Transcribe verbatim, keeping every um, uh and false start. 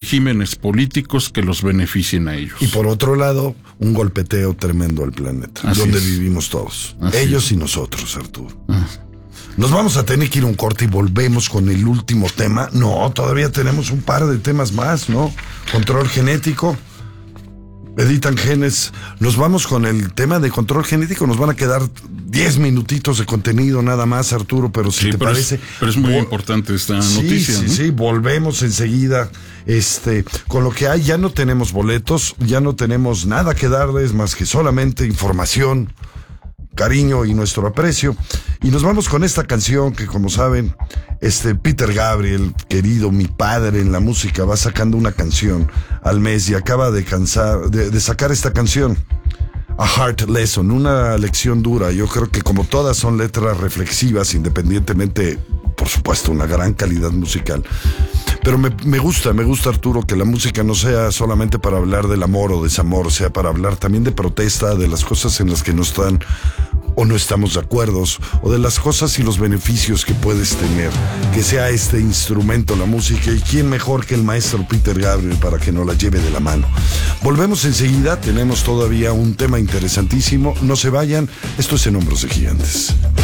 regímenes políticos que los beneficien a ellos. Y por otro lado, un golpeteo tremendo al planeta, Así donde es. vivimos todos. Así ellos es. y nosotros, Arturo. Ah. Nos vamos a tener que ir a un corte y volvemos con el último tema. No, todavía tenemos un par de temas más, ¿no? Control genético. Editan genes. Nos vamos con el tema de control genético. Nos van a quedar diez minutitos de contenido nada más, Arturo, pero si sí, te pero parece... Es, pero es muy vol- importante esta sí, noticia. Sí, ¿no? sí, volvemos enseguida. Este, con lo que hay, ya no tenemos boletos, ya no tenemos nada que darles más que solamente información, cariño y nuestro aprecio. Y nos vamos con esta canción que, como saben, este Peter Gabriel, querido, mi padre en la música, va sacando una canción al mes y acaba de, cansar, de, de sacar esta canción, A Heart Lesson, una lección dura. Yo creo que como todas son letras reflexivas, independientemente, por supuesto, una gran calidad musical. Pero me, me gusta, me gusta, Arturo, que la música no sea solamente para hablar del amor o desamor, sea para hablar también de protesta, de las cosas en las que no están o no estamos de acuerdo, o de las cosas y los beneficios que puedes tener, que sea este instrumento, la música, y quién mejor que el maestro Peter Gabriel para que nos la lleve de la mano. Volvemos enseguida, tenemos todavía un tema interesantísimo, no se vayan, esto es En Hombros de Gigantes.